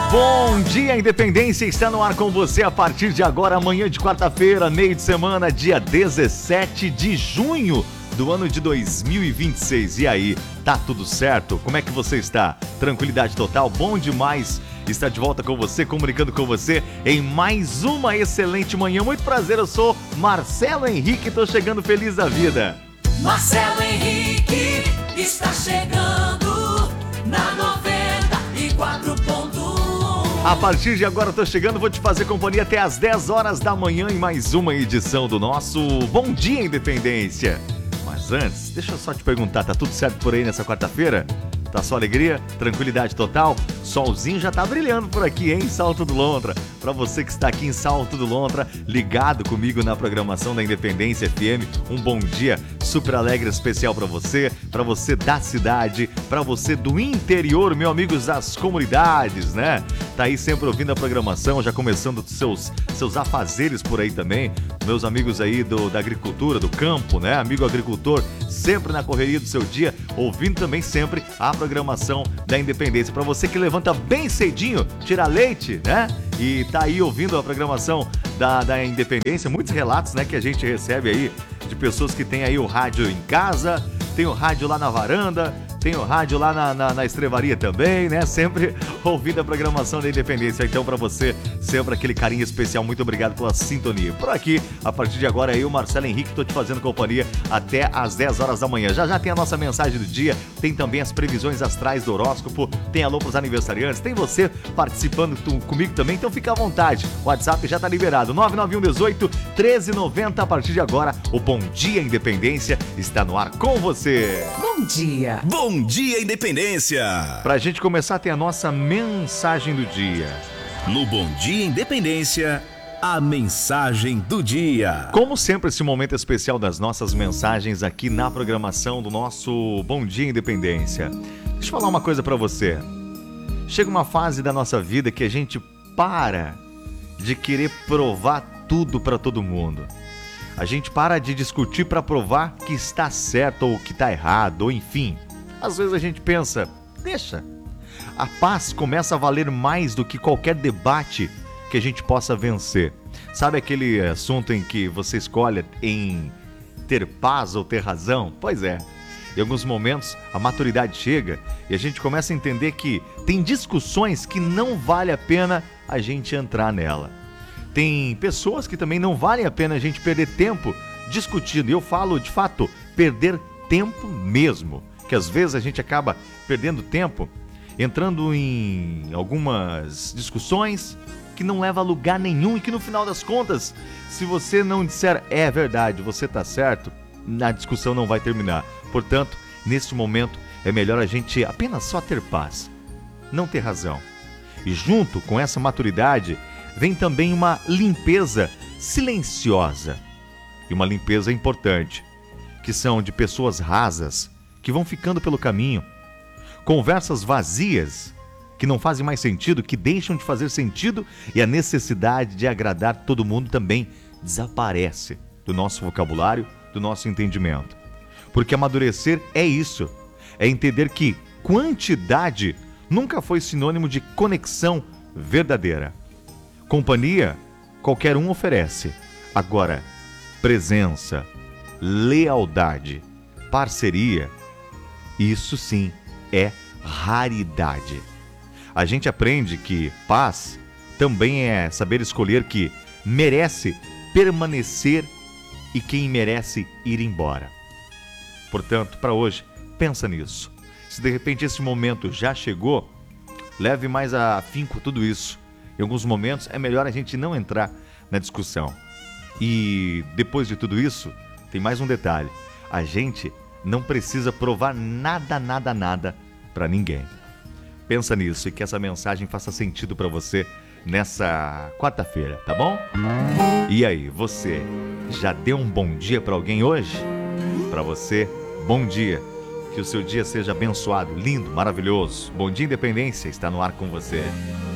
Bom dia, Independência está no ar com você a partir de agora, amanhã de quarta-feira, meio de semana, dia 17 de junho do ano de 2026. E aí, tá tudo certo? Como é que você está? Tranquilidade total? Bom demais estar de volta com você, comunicando com você em mais uma excelente manhã. Muito prazer, eu sou Marcelo Henrique, tô chegando feliz da vida. Marcelo Henrique está chegando na 94.1. A partir de agora eu tô chegando, vou te fazer companhia até às 10 horas da manhã em mais uma edição do nosso Bom Dia Independência. Mas antes, deixa eu só te perguntar, tá tudo certo por aí nessa quarta-feira? Tá só alegria? Tranquilidade total? Solzinho já tá brilhando por aqui, hein? Salto do Lontra. Pra você que está aqui em Salto do Lontra, ligado comigo na programação da Independência FM, um bom dia super alegre, especial pra você da cidade, pra você do interior, meus amigos das comunidades, né? Tá aí sempre ouvindo a programação, já começando seus afazeres por aí também. Meus amigos aí da agricultura, do campo, né? Amigo agricultor, sempre na correria do seu dia, ouvindo também sempre a programação da Independência. Para você que levanta bem cedinho, tira leite, né? E tá aí ouvindo a programação da Independência, muitos relatos, né, que a gente recebe aí de pessoas que tem aí o rádio em casa, tem o rádio lá na varanda, tem o rádio lá na estrevaria também, né? Sempre ouvindo a programação da Independência. Então, para você, sempre aquele carinho especial. Muito obrigado pela sintonia. Por aqui, a partir de agora, eu, Marcelo Henrique, tô te fazendo companhia até às 10 horas da manhã. Já tem a nossa mensagem do dia, tem também as previsões astrais do horóscopo, tem alô pros aniversariantes, tem você participando comigo também, então fica à vontade. O WhatsApp já tá liberado, 99118-1390. A partir de agora, o Bom Dia Independência está no ar com você. Bom dia. Bom dia, Independência! Pra gente começar, tem a nossa mensagem do dia. No Bom Dia Independência, a mensagem do dia. Como sempre, esse momento especial das nossas mensagens aqui na programação do nosso Bom Dia Independência. Deixa eu falar uma coisa pra você. Chega uma fase da nossa vida que a gente para de querer provar tudo pra todo mundo. A gente para de discutir pra provar que está certo ou que está errado, ou enfim. Às vezes a gente pensa, deixa. A paz começa a valer mais do que qualquer debate que a gente possa vencer. Sabe aquele assunto em que você escolhe em ter paz ou ter razão? Pois é. Em alguns momentos a maturidade chega e a gente começa a entender que tem discussões que não vale a pena a gente entrar nela. Tem pessoas que também não vale a pena a gente perder tempo discutindo. E eu falo, de fato, perder tempo mesmo. Que às vezes a gente acaba perdendo tempo entrando em algumas discussões que não leva a lugar nenhum e que no final das contas, se você não disser é verdade, você tá certo, a discussão não vai terminar. Portanto, neste momento é melhor a gente apenas só ter paz, não ter razão. E junto com essa maturidade vem também uma limpeza silenciosa e uma limpeza importante, que são de pessoas rasas que vão ficando pelo caminho, conversas vazias que não fazem mais sentido, que deixam de fazer sentido, e a necessidade de agradar todo mundo também desaparece do nosso vocabulário, do nosso entendimento. Porque amadurecer é isso, é entender que quantidade nunca foi sinônimo de conexão verdadeira. Companhia, qualquer um oferece. Agora, presença, lealdade, parceria, isso sim é raridade. A gente aprende que paz também é saber escolher que merece permanecer e quem merece ir embora. Portanto, para hoje, pensa nisso. Se de repente esse momento já chegou, leve mais a afinco tudo isso. Em alguns momentos é melhor a gente não entrar na discussão. E depois de tudo isso, tem mais um detalhe. A gente não precisa provar nada para ninguém. Pensa nisso e que essa mensagem faça sentido para você nessa quarta-feira, tá bom? E aí, você já deu um bom dia para alguém hoje? Para você, bom dia. Que o seu dia seja abençoado, lindo, maravilhoso. Bom Dia Independência está no ar com você.